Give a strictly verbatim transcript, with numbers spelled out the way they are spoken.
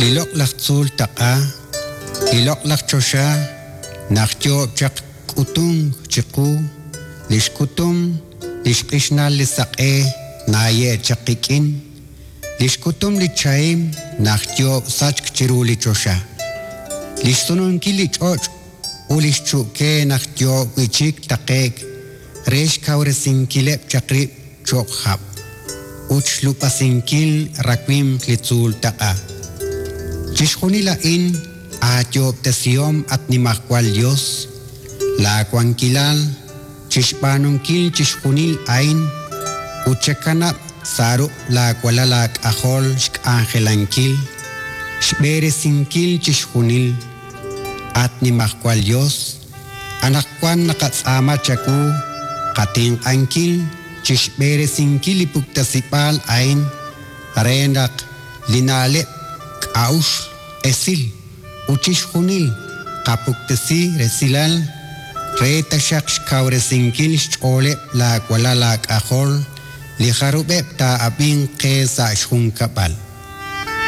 Lilok lakzul taqa, lilok lakchosha, nachtyo chak kutung chiku, lishkutum, lishkishnal lisaqe, naye chakikin, lishkutum lichaim, nachtyo sachk chiru lichosha. Lishtunun kilichoch, ulishchuke nachtyo wichik takek, resh kauresinkilep chakrip chokhab. Uch lupasinkil rakwim klitzul taqa. Chishkunila in atyob tesiom at nimakwal Dios. La kwankilal chishpanunkil chishkunil ain. Uchekanap saru la kwalalak ahol shk angelankil. Shberesinkil chishkunil at nimakwal Dios. Anakwan nakatsama chaku kating ankil. Chishbere sinkili puktasipal ain rendak linale kaush esil uchishkunil kapuktasi resilal reta shaksh kaure sinkil shole la kwala la kahol li kharube ta abin qesa shun kapal.